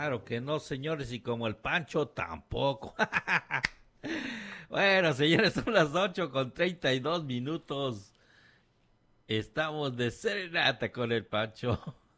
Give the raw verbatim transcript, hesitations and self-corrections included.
claro que no, señores, y como el Pancho tampoco. Bueno, señores, son las ocho con treinta y dos minutos. Estamos de serenata con el Pancho.